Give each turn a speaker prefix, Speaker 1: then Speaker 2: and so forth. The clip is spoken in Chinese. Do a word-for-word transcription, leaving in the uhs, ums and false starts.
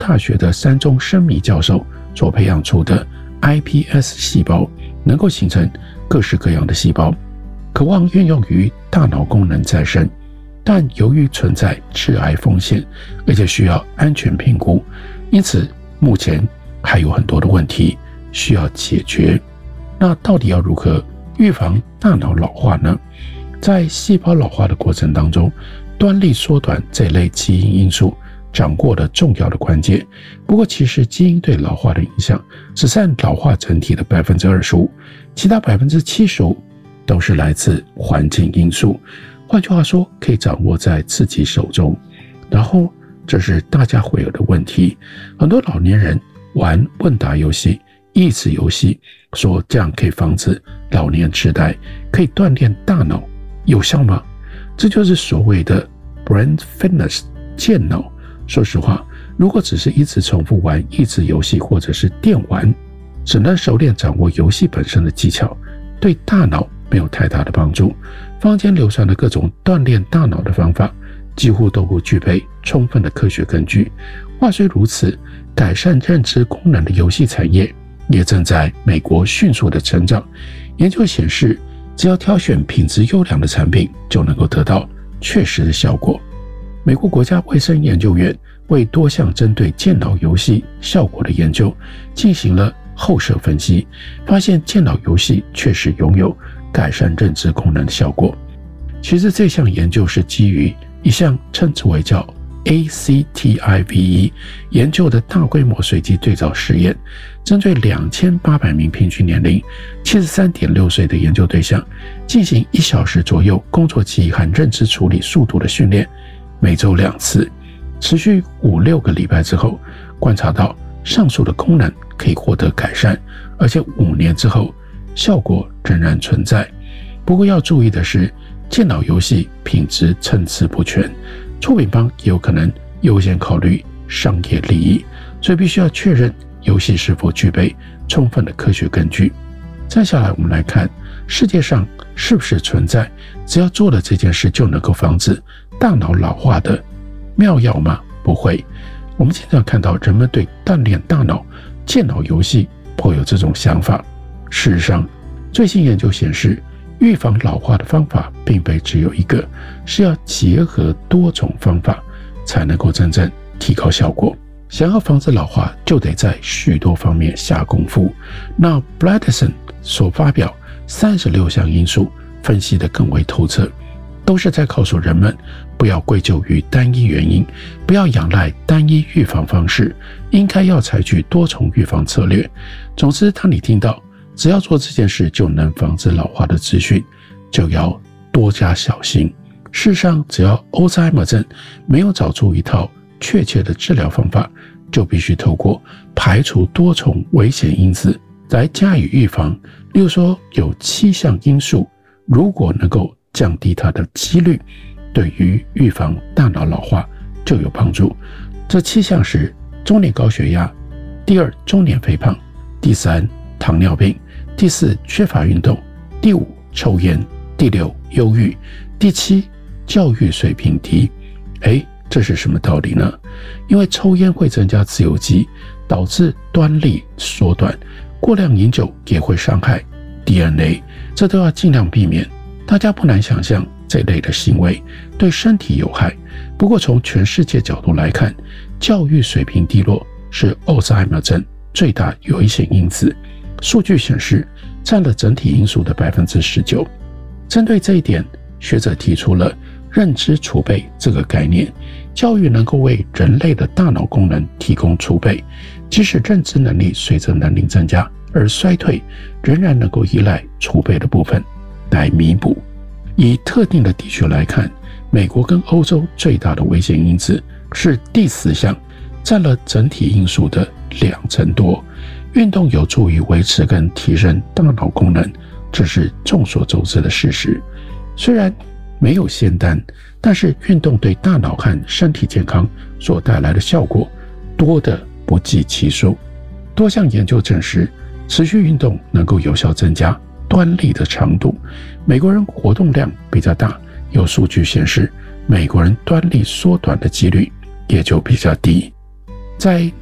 Speaker 1: 大学的山中生米教授所培养出的 I P S 细胞能够形成各式各样的细胞，渴望运用于大脑功能再生，但由于存在致癌风险，而且需要安全评估，因此目前还有很多的问题需要解决。那到底要如何预防大脑老化呢？在细胞老化的过程当中，端粒缩短这类基因因素掌握了重要的关键。不过其实基因对老化的影响只占老化整体的 百分之二十五， 其他 百分之七十五 都是来自环境因素。换句话说，可以掌握在自己手中。然后这是大家会有的问题，很多老年人玩问答游戏、益智游戏，说这样可以防止老年痴呆，可以锻炼大脑，有效吗？这就是所谓的 brain fitness 健脑。说实话，如果只是一直重复玩益智游戏或者是电玩，只能熟练掌握游戏本身的技巧，对大脑没有太大的帮助。坊间流传的各种锻炼大脑的方法几乎都不具备充分的科学根据。话虽如此，改善认知功能的游戏产业也正在美国迅速的成长。研究显示，只要挑选品质优良的产品，就能够得到确实的效果。美国国家卫生研究院为多项针对健脑游戏效果的研究进行了后设分析，发现健脑游戏确实拥有改善认知功能的效果。其实这项研究是基于一项称之为叫 A C T I V E 研究的大规模随机对照实验，针对两千八百名平均年龄 七十三点六岁的研究对象进行一小时左右工作记忆和认知处理速度的训练，每周两次，持续五六个礼拜之后，观察到上述的功能可以获得改善，而且五年之后效果仍然存在。不过要注意的是，健脑游戏品质参差不全，出品方也有可能优先考虑商业利益，所以必须要确认游戏是否具备充分的科学根据。再下来我们来看，世界上是不是存在只要做了这件事就能够防止大脑老化的妙药吗？不会。我们经常看到人们对锻炼大脑、健脑游戏颇有这种想法。事实上，最新研究显示，预防老化的方法并非只有一个，是要结合多种方法才能够真正提高效果。想要防止老化，就得在许多方面下功夫。那 Bredesen 所发表三十六项因素分析得更为透彻，都是在告诉人们不要归咎于单一原因，不要仰赖单一预防方式，应该要采取多重预防策略。总之，当你听到只要做这件事就能防止老化的资讯，就要多加小心。事实上，只要 Alzheimer 症没有找出一套确切的治疗方法，就必须透过排除多重危险因子来加以预防。例如说，有七项因素，如果能够降低它的几率，对于预防大脑老化就有帮助。这七项是：中年高血压；第二，中年肥胖；第三，糖尿病；第四，缺乏运动；第五，抽烟；第六，忧郁；第七，教育水平低。诶，这是什么道理呢？因为抽烟会增加自由基，导致端粒缩短；过量饮酒也会伤害 D N A， 这都要尽量避免。大家不难想象，这类的行为对身体有害。不过从全世界角度来看，教育水平低落是 Alzheimer 症最大危险因子。数据显示，占了整体因素的 百分之十九。针对这一点，学者提出了认知储备这个概念。教育能够为人类的大脑功能提供储备，即使认知能力随着年龄增加而衰退，仍然能够依赖储备的部分来弥补。以特定的地区来看，美国跟欧洲最大的危险因子是第四项，占了整体因素的两成多。运动有助于维持跟提升大脑功能，这是众所周知的事实。虽然没有仙丹，但是运动对大脑和身体健康所带来的效果多得不计其数。多项研究证实，持续运动能够有效增加端粒的长度。美国人活动量比较大，有数据显示美国人端粒缩短的几率也就比较低。 在